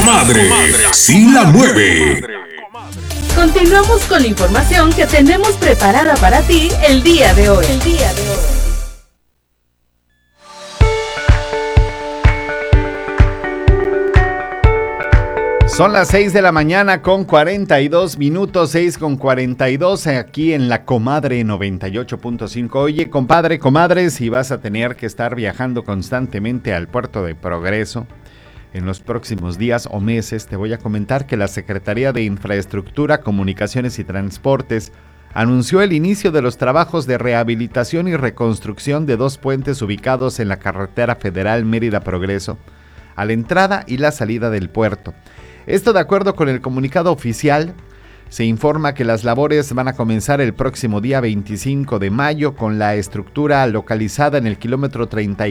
comadre sí la mueve. Continuamos con la información que tenemos preparada para ti el día de hoy. Son las 6 de la mañana con 42 minutos, 6 con 42 aquí en la Comadre 98.5. Oye, compadre, comadre, si vas a tener que estar viajando constantemente al puerto de Progreso en los próximos días o meses, te voy a comentar que la Secretaría de Infraestructura, Comunicaciones y Transportes anunció el inicio de los trabajos de rehabilitación y reconstrucción de 2 puentes ubicados en la carretera federal Mérida-Progreso, a la entrada y la salida del puerto. Esto de acuerdo con el comunicado oficial, se informa que las labores van a comenzar el próximo día 25 de mayo con la estructura localizada en el kilómetro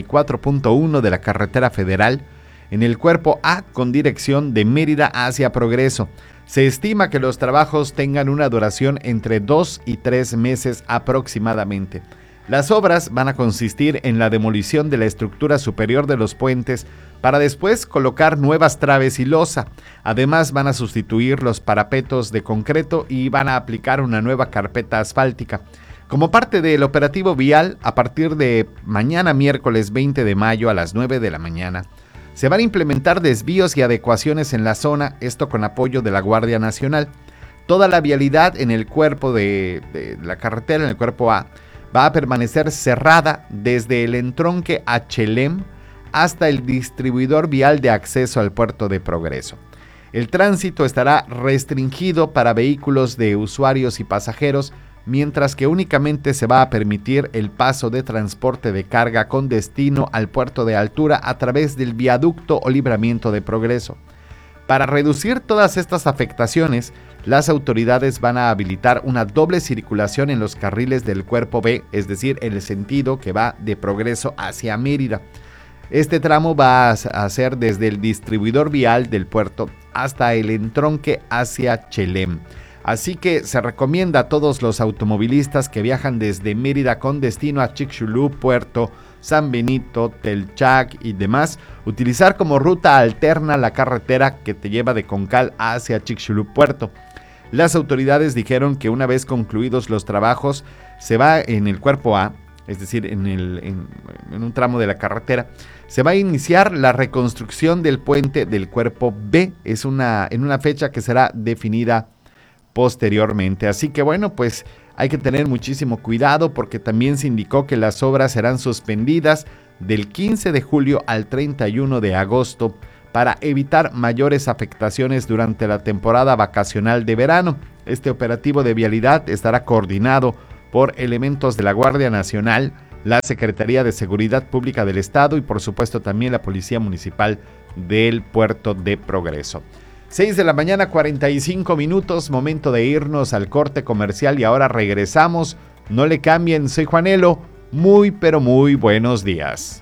34.1 de la carretera federal, en el cuerpo A con dirección de Mérida hacia Progreso. Se estima que los trabajos tengan una duración entre 2 y 3 meses aproximadamente. Las obras van a consistir en la demolición de la estructura superior de los puentes para después colocar nuevas traves y losa. Además van a sustituir los parapetos de concreto y van a aplicar una nueva carpeta asfáltica. Como parte del operativo vial, a partir de mañana miércoles 20 de mayo a las 9 de la mañana, se van a implementar desvíos y adecuaciones en la zona, esto con apoyo de la Guardia Nacional. Toda la vialidad en el cuerpo de la carretera, en el cuerpo A, va a permanecer cerrada desde el entronque a Chelem hasta el distribuidor vial de acceso al puerto de Progreso. El tránsito estará restringido para vehículos de usuarios y pasajeros, mientras que únicamente se va a permitir el paso de transporte de carga con destino al puerto de altura a través del viaducto o libramiento de Progreso. Para reducir todas estas afectaciones, las autoridades van a habilitar una doble circulación en los carriles del cuerpo B, es decir, en el sentido que va de Progreso hacia Mérida. Este tramo va a ser desde el distribuidor vial del puerto hasta el entronque hacia Chelem. Así que se recomienda a todos los automovilistas que viajan desde Mérida con destino a Chicxulub, Puerto, San Benito, Telchac y demás, utilizar como ruta alterna la carretera que te lleva de Concal hacia Chicxulub, Puerto. Las autoridades dijeron que una vez concluidos los trabajos, se va en el cuerpo A, es decir, en un tramo de la carretera, se va a iniciar la reconstrucción del puente del cuerpo B, en una fecha que será definida posteriormente. Así que bueno, pues hay que tener muchísimo cuidado porque también se indicó que las obras serán suspendidas del 15 de julio al 31 de agosto para evitar mayores afectaciones durante la temporada vacacional de verano. Este operativo de vialidad estará coordinado por elementos de la Guardia Nacional, la Secretaría de Seguridad Pública del Estado y por supuesto también la Policía Municipal del Puerto de Progreso. 6 de la mañana, 45 minutos, momento de irnos al corte comercial y ahora regresamos. No le cambien, soy Juanelo. Muy, pero muy buenos días.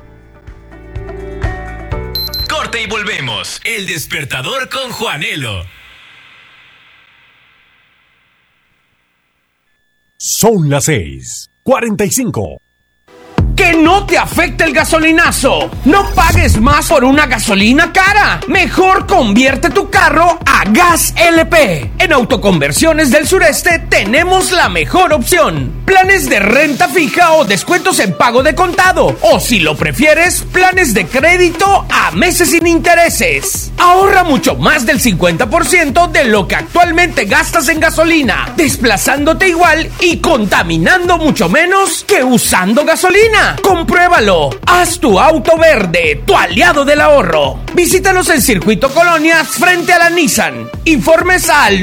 Corte y volvemos. El despertador con Juanelo. Son las 6:45. ¡Que no te afecte el gasolinazo! ¡No pagues más por una gasolina cara! Mejor convierte tu carro a Gas LP. En Autoconversiones del Sureste tenemos la mejor opción. Planes de renta fija o descuentos en pago de contado. O si lo prefieres, planes de crédito a meses sin intereses. Ahorra mucho más del 50% de lo que actualmente gastas en gasolina, desplazándote igual y contaminando mucho menos que usando gasolina. ¡Compruébalo! Haz tu auto verde, tu aliado del ahorro. Visítanos en Circuito Colonias frente a la Nissan. Informes al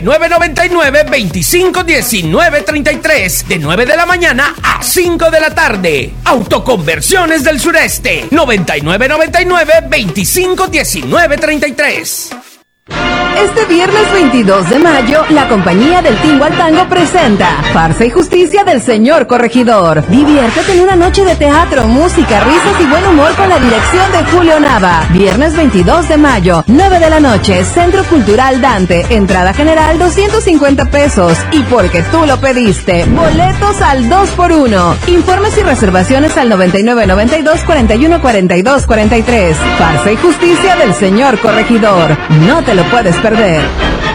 9999-251933 de 9 de la mañana a 5 de la tarde. Autoconversiones del Sureste. 9999-251933. Este viernes 22 de mayo, la compañía del Tingo al Tango presenta Farsa y Justicia del Señor Corregidor. Diviértete en una noche de teatro, música, risas y buen humor con la dirección de Julio Nava. Viernes 22 de mayo, 9 de la noche, Centro Cultural Dante. Entrada general 250 pesos. Y porque tú lo pediste, boletos al 2x1. Informes y reservaciones al 9992-4142-43. Farsa y Justicia del Señor Corregidor. No te lo puedes perder.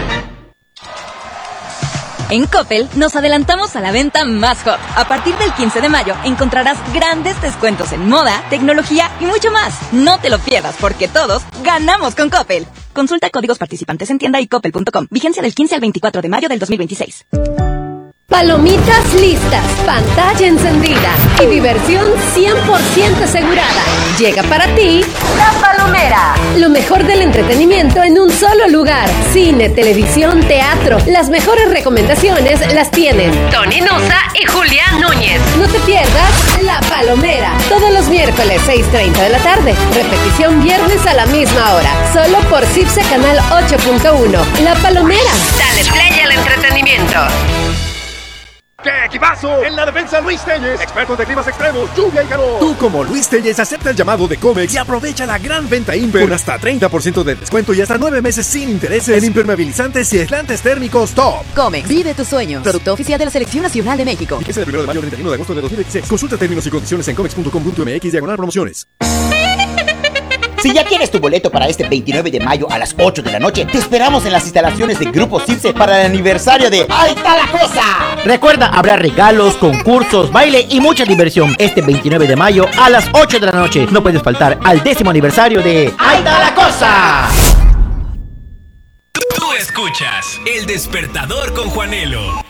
En Coppel nos adelantamos a la venta más hot. A partir del 15 de mayo encontrarás grandes descuentos en moda, tecnología y mucho más. No te lo pierdas porque todos ganamos con Coppel. Consulta códigos participantes en tienda y coppel.com. Vigencia del 15 al 24 de mayo del 2026. Palomitas listas, pantalla encendida y diversión 100% asegurada. Llega para ti La Palomera. Lo mejor del entretenimiento en un solo lugar. Cine, televisión, teatro. Las mejores recomendaciones las tienen Tony Nusa y Julián Núñez. No te pierdas La Palomera. Todos los miércoles 6:30 de la tarde. Repetición viernes a la misma hora. Solo por CIPSE Canal 8.1. La Palomera. Dale play al entretenimiento. ¡Qué equipazo! En la defensa, Luis Telles, expertos de climas extremos, lluvia y calor. Tú, como Luis Telles, acepta el llamado de Comex y aprovecha la gran venta Imper con hasta 30% de descuento y hasta 9 meses sin intereses en impermeabilizantes y aislantes térmicos top. Comex, vive tus sueños. Producto oficial de la Selección Nacional de México. Es el 1 de mayo al 31 de agosto de 2016. Consulta términos y condiciones en comex.com.mx/promociones. Si ya tienes tu boleto para este 29 de mayo a las 8 de la noche, te esperamos en las instalaciones de Grupo CIPSE para el aniversario de ¡Ahí está la cosa! Recuerda, habrá regalos, concursos, baile y mucha diversión este 29 de mayo a las 8 de la noche. No puedes faltar al 10º aniversario de ¡Ahí está la cosa! Tú escuchas El Despertador con Juanelo.